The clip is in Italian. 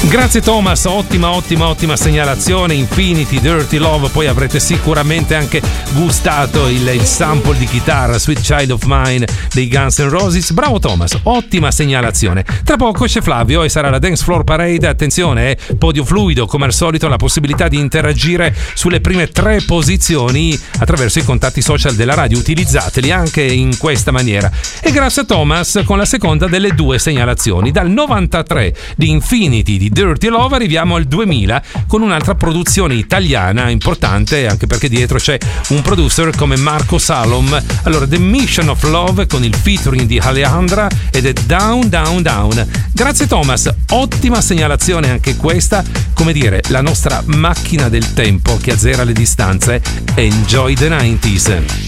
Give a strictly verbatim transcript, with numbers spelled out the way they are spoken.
Grazie Thomas, ottima ottima ottima segnalazione. Infinity, Dirty Love, poi avrete sicuramente anche gustato il, il sample di chitarra Sweet Child of Mine dei Guns N' Roses. Bravo Thomas, ottima segnalazione. Tra poco c'è Flavio e sarà la Dance Floor Parade. Attenzione, eh, podio fluido, come al solito la possibilità di interagire sulle prime tre posizioni attraverso i contatti social della radio. Utilizzateli anche in questa maniera. E grazie a Thomas con la seconda delle due segnalazioni. Dal novantatré di Infinity di Dirty Love arriviamo al duemila con un'altra produzione italiana importante, anche perché dietro c'è un producer come Marco Salom. Allora, The Mission of Love con il featuring di Alejandra ed è Down Down Down. Grazie Thomas, ottima segnalazione anche questa, come dire, la nostra macchina del tempo che azzera le distanze. Enjoy the nineties.